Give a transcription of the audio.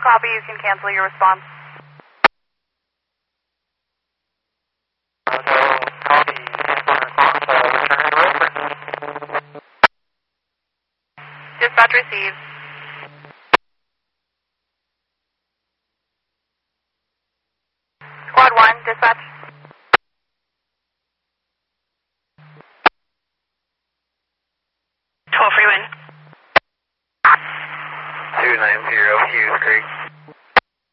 copy. You can cancel your response. Dispatch received. Squad 1, dispatch. Freeway. 290 Hughes Creek.